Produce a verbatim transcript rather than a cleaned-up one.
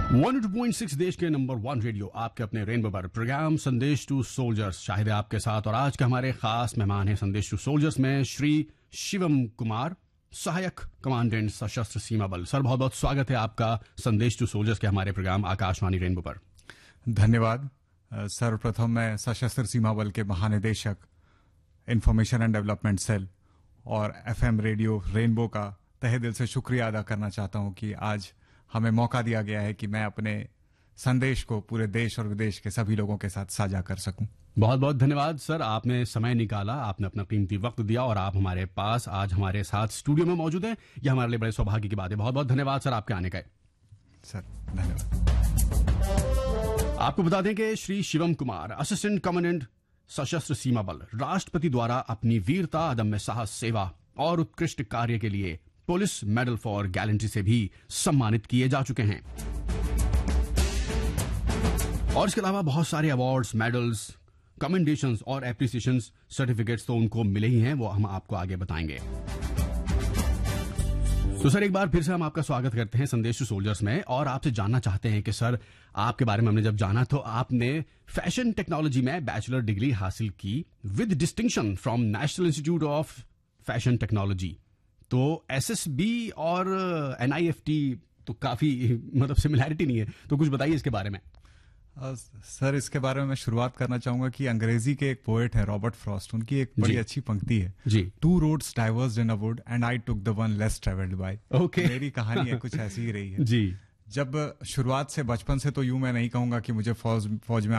One two point six देश के number one radio आपके अपने रेनबो पर प्रोग्राम संदेश टू सोल्जर्स शाहिद है आपके साथ। और आज के हमारे खास मेहमान हैं संदेश टू सोल्जर्स में श्री शिवम कुमार, सहायक कमांडेंट सशस्त्र सीमा बल। सर, बहुत बहुत स्वागत है आपका संदेश टू सोल्जर्स के हमारे प्रोग्राम आकाशवाणी रेनबो पर। धन्यवाद। सर्वप्रथम मैं सशस्त्र सीमा बल के महानिदेशक इंफॉर्मेशन एंड डेवलपमेंट सेल और एफएम रेडियो रेनबो का तहे दिल से शुक्रिया अदा करना चाहता हूं कि आज हमें मौका दिया गया है कि मैं अपने संदेश को पूरे देश और विदेश के सभी लोगों के साथ साझा कर सकूं। बहुत बहुत धन्यवाद सर, आपने समय निकाला, आपने अपना कीमती वक्त दिया और आप हमारे पास आज हमारे साथ स्टूडियो में मौजूद हैं। यह हमारे लिए बड़े सौभाग्य की बात है। बहुत बहुत धन्यवाद सर आपके आने का। सर धन्यवाद। आपको बता दें कि श्री शिवम कुमार, असिस्टेंट कमांडेंट सशस्त्र सीमा बल, राष्ट्रपति द्वारा अपनी वीरता, अदम्य साहस, सेवा और उत्कृष्ट कार्य के लिए पुलिस मेडल फॉर गैलेंट्री से भी सम्मानित किए जा चुके हैं। और इसके अलावा बहुत सारे अवार्ड्स, मेडल्स, कमेंडेशंस और एप्रिसिएशंस सर्टिफिकेट्स तो उनको मिले ही हैं, वो हम आपको आगे बताएंगे। तो सर, एक बार फिर से हम आपका स्वागत करते हैं संदेश टू सोल्जर्स में और आपसे जानना चाहते हैं कि सर, आपके बारे में हमने जब जाना तो आपने फैशन टेक्नोलॉजी में बैचलर डिग्री हासिल की with distinction from national institute of fashion technology. तो एसएसबी और एनआईएफटी तो काफी मतलब सिमिलैरिटी नहीं है, तो कुछ बताइए इसके बारे में। आ, सर, इसके बारे में मैं शुरुआत करना चाहूंगा कि अंग्रेजी के एक पोएट हैं रॉबर्ट फ्रॉस्ट, उनकी एक बड़ी अच्छी पंक्ति है जी। Two roads divorced in a would and I took the one less travelled by. Okay, मेरी कहानी है कुछ ऐसी ही रही है जी। जब शुरुआत से बचपन से तो यूं मैं नहीं कहूंगा कि मुझे फौज फौज में